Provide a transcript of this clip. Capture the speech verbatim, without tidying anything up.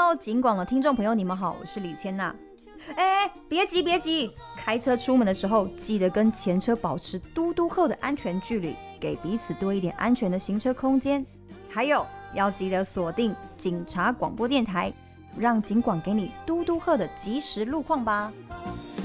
Hello， 警广的听众朋友，你们好，我是李千娜。哎，别急别急，开车出门的时候记得跟前车保持嘟嘟后的安全距离，给彼此多一点安全的行车空间。还有要记得锁定警察广播电台，让警广给你嘟嘟后的即时路况吧。